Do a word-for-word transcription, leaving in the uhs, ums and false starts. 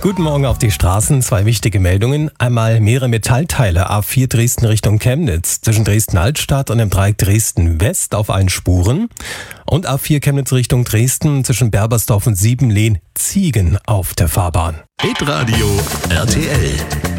Guten Morgen auf die Straßen. Zwei wichtige Meldungen. Einmal mehrere Metallteile A vier Dresden Richtung Chemnitz. Zwischen Dresden-Altstadt und dem Dreieck Dresden-West auf allen Spuren. Und A vier Chemnitz Richtung Dresden zwischen Berbersdorf und Siebenlehn Ziegen auf der Fahrbahn. Hitradio R T L